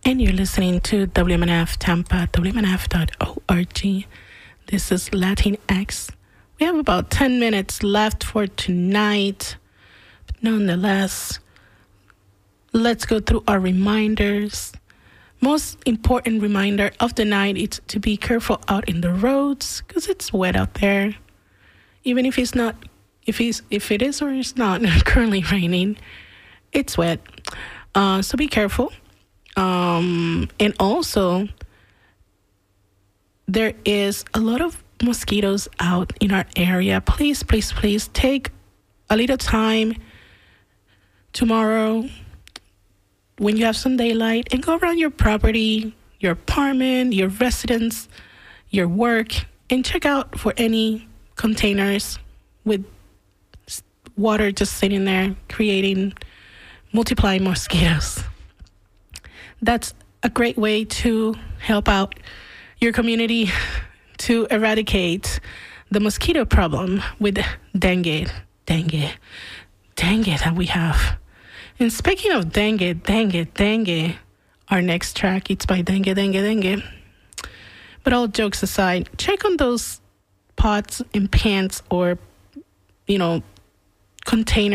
and you're listening to WMNF Tampa, WMNF.org. This is Latinx. We have about 10 minutes left for tonight. But nonetheless, let's go through our reminders. Most important reminder of the night is to be careful out in the roads because it's wet out there. Even if it's not, if it is or it's not currently raining, it's wet. So be careful. And also, there is a lot of mosquitoes out in our area. Please take a little time tomorrow when you have some daylight and go around your property, your apartment, your residence, your work, and check out for any containers with water just sitting there multiplying mosquitoes. That's a great way to help out your community to eradicate the mosquito problem with dengue that we have. And speaking of dengue, our next track, it's by dengue. But all jokes aside, check on those pots and pans or, containers